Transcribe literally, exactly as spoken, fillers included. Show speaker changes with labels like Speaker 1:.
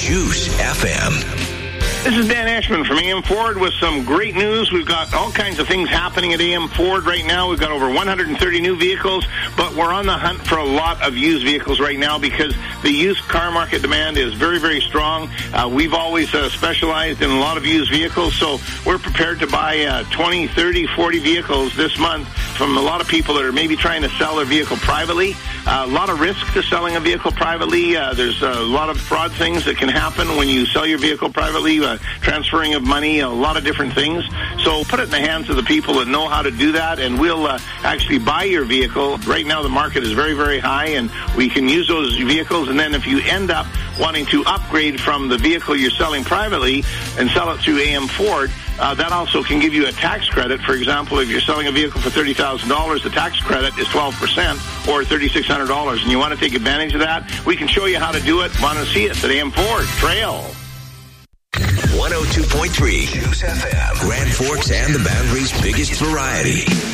Speaker 1: Juice F M.
Speaker 2: This is Dan Ashman from A M Ford with some great news. We've got all kinds of things happening at A M Ford right now. We've got over one hundred thirty new vehicles, but we're on the hunt for a lot of used vehicles right now because the used car market demand is very, very strong. Uh, we've always uh, specialized in a lot of used vehicles, so we're prepared to buy uh, twenty, thirty, forty vehicles this month from a lot of people that are maybe trying to sell their vehicle privately. Uh, a lot of risk to selling a vehicle privately. Uh, there's a lot of fraud things that can happen when you sell your vehicle privately. Uh, transferring of money, a lot of different things. So put it in the hands of the people that know how to do that, and we'll uh, actually buy your vehicle. Right now the market is very, very high, and we can use those vehicles, and then if you end up wanting to upgrade from the vehicle you're selling privately and sell it through A M Ford, uh, that also can give you a tax credit. For example, if you're selling a vehicle for thirty thousand dollars, the tax credit is twelve percent or three thousand six hundred dollars, and you want to take advantage of that, we can show you how to do it. Want to see us at A M Ford Trail.
Speaker 1: one oh two point three Juice F M, Grand Forks and the Boundary's biggest variety.